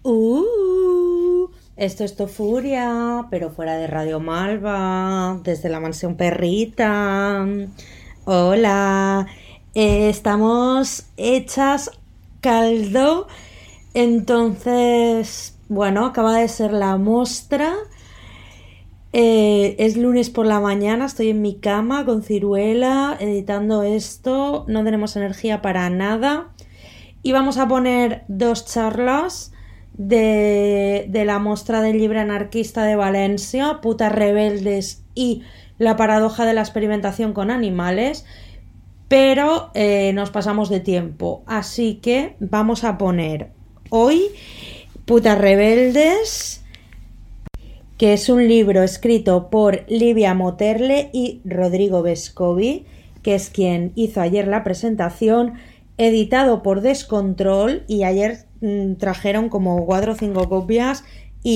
Esto es Tofuria, pero fuera de Radio Malva, desde la mansión Perrita. Hola, estamos hechas caldo. Entonces, bueno, acaba de ser la mostra. Es lunes por la mañana, estoy en mi cama con ciruela, editando esto, no tenemos energía para nada. Y vamos a poner 2 charlas de la mostra del llibre anarquista de Valencia, Putas rebeldes y la paradoja de la experimentación con animales, pero nos pasamos de tiempo, así que vamos a poner hoy Putas rebeldes, que es un libro escrito por Livia Moterle y Rodrigo Vescovi, que es quien hizo ayer la presentación, editado por Descontrol, y ayer trajeron como 4 o 5 copias y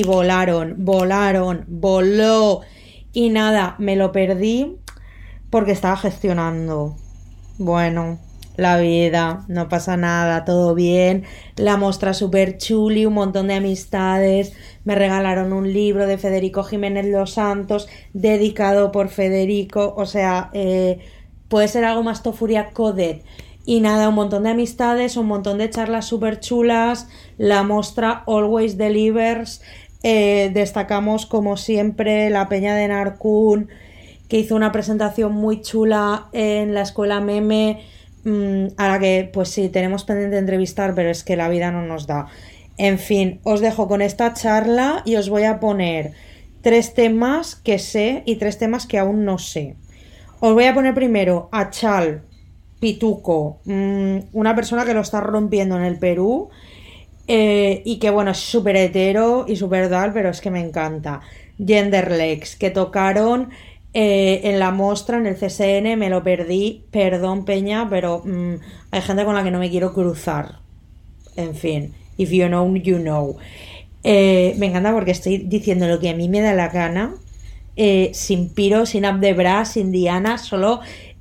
voló. Y nada, me lo perdí porque estaba gestionando. Bueno, la vida, no pasa nada, todo bien. La mostra súper chuli, un montón de amistades. Me regalaron un libro de Federico Jiménez Los Santos, dedicado por Federico. O sea, puede ser algo más Tofuria Codet. Y nada, un montón de amistades, un montón de charlas súper chulas. La mostra Always Delivers. Destacamos, como siempre, la Peña de Narcún, que hizo una presentación muy chula en la Escuela Meme, a la que, pues sí, tenemos pendiente de entrevistar, pero es que la vida no nos da. En fin, os dejo con esta charla y os voy a poner 3 temas que sé y 3 temas que aún no sé. Os voy a poner primero a Chal Pituco, una persona que lo está rompiendo en el Perú, y que bueno, es súper hetero y súper tal, pero es que me encanta. Genderlex, que tocaron en la mostra, en el CSN, me lo perdí, perdón Peña, pero hay gente con la que no me quiero cruzar. En fin, if you know, you know. Me encanta porque estoy diciendo lo que a mí me da la gana, sin Piro, sin Abdebra, sin Diana, solo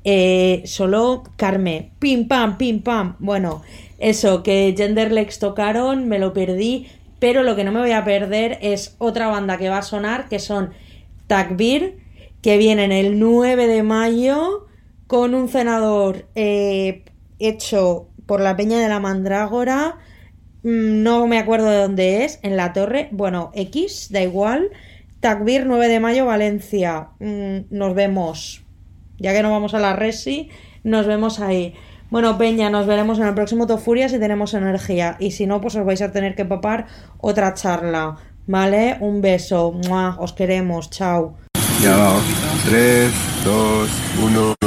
Carme, pim pam, pim pam. Bueno, eso, que Genderlex tocaron, me lo perdí, pero lo que no me voy a perder es otra banda que va a sonar, que son Takbir, que vienen el 9 de mayo con un cenador hecho por la Peña de la Mandrágora. No me acuerdo de dónde es, en la Torre, bueno, X, da igual. Takbir, 9 de mayo, Valencia. Nos vemos. Ya que no vamos a la Resi, nos vemos ahí. Bueno, Peña, nos veremos en el próximo Tofuria si tenemos energía. Y si no, pues os vais a tener que papar otra charla. ¿Vale? Un beso. ¡Mua! Os queremos. Chao. Ya va. 3, 2, 1.